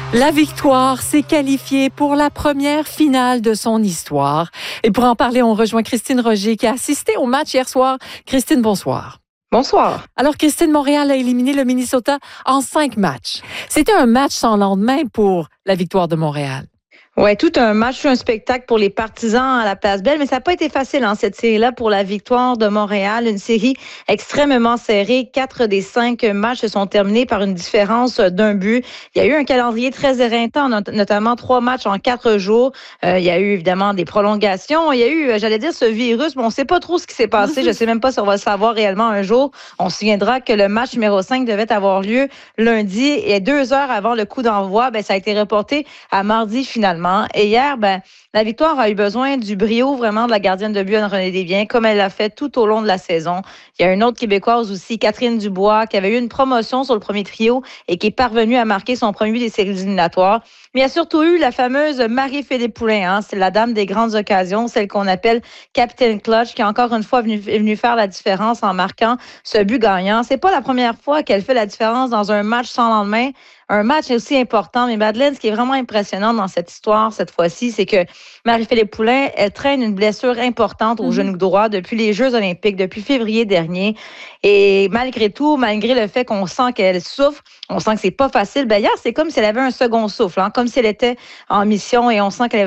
La Victoire s'est qualifiée pour la première finale de son histoire. Et pour en parler, on rejoint Christine Roger qui a assisté au match hier soir. Christine, bonsoir. Bonsoir. Alors, Christine, Montréal a éliminé le Minnesota en 5 matchs. C'était un match sans lendemain pour la Victoire de Montréal. Ouais, tout un match, un spectacle pour les partisans à la Place Belle, mais ça n'a pas été facile, cette série-là pour la Victoire de Montréal. Une série extrêmement serrée. 4 des 5 matchs se sont terminés par une différence d'un but. Il y a eu un calendrier très éreintant, notamment 3 matchs en 4 jours. Il y a eu évidemment des prolongations. Il y a eu, j'allais dire, ce virus, mais on ne sait pas trop ce qui s'est passé. Je ne sais même pas si on va le savoir réellement un jour. On se souviendra que le match numéro 5 devait avoir lieu lundi et 2 heures avant le coup d'envoi, ça a été reporté à mardi finalement. Et hier, la Victoire a eu besoin du brio vraiment de la gardienne de but Anne-Renée Desbiens, comme elle l'a fait tout au long de la saison. Il y a une autre Québécoise aussi, Catherine Dubois, qui avait eu une promotion sur le premier trio et qui est parvenue à marquer son premier but des séries éliminatoires. Mais il y a surtout eu la fameuse Marie-Philippe Poulin, c'est la dame des grandes occasions, celle qu'on appelle Captain Clutch, qui est encore une fois venue faire la différence en marquant ce but gagnant. C'est pas la première fois qu'elle fait la différence dans un match sans lendemain. Un match aussi important, mais Madeleine, ce qui est vraiment impressionnant dans cette histoire, cette fois-ci, c'est que Marie-Philippe Poulin, elle traîne une blessure importante au genou droit depuis les Jeux olympiques, depuis février dernier. Et malgré tout, malgré le fait qu'on sent qu'elle souffre, on sent que c'est pas facile, hier, c'est comme si elle avait un second souffle, comme si elle était en mission et on sent qu'elle